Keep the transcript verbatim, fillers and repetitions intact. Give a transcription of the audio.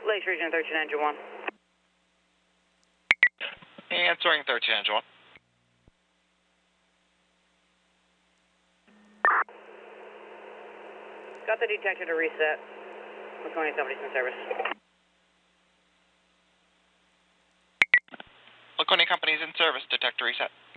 Lakes Region thirteen Engine one. Answering thirteen Engine one. Got the detector to reset. Laconia Company's in service. Laconia Company's in service. Detector reset.